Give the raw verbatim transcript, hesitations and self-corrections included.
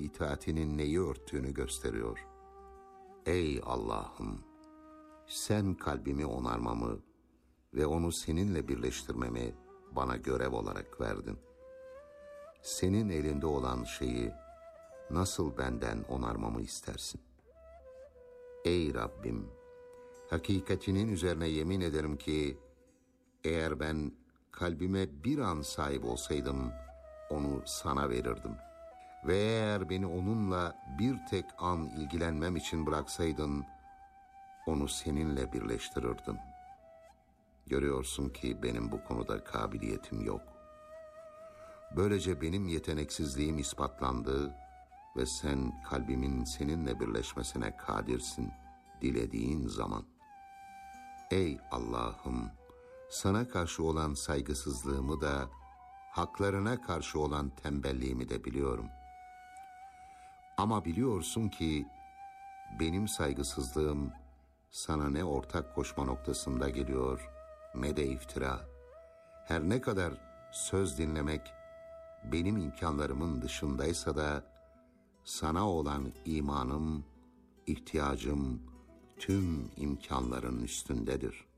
itaatinin neyi örttüğünü gösteriyor. Ey Allah'ım! Sen kalbimi onarmamı ve onu seninle birleştirmemi bana görev olarak verdin. Senin elinde olan şeyi nasıl benden onarmamı istersin? Ey Rabbim! Hakikatinin üzerine yemin ederim ki, eğer ben kalbime bir an sahip olsaydım, onu sana verirdim. Ve eğer beni onunla bir tek an ilgilenmem için bıraksaydın, onu seninle birleştirirdim. Görüyorsun ki benim bu konuda kabiliyetim yok. Böylece benim yeteneksizliğim ispatlandı ve sen kalbimin seninle birleşmesine kadirsin dilediğin zaman. Ey Allah'ım! Sana karşı olan saygısızlığımı da, haklarına karşı olan tembelliğimi de biliyorum. Ama biliyorsun ki benim saygısızlığım sana ne ortak koşma noktasında geliyor ne de iftira. Her ne kadar söz dinlemek benim imkanlarımın dışındaysa da sana olan imanım, ihtiyacım tüm imkanların üstündedir.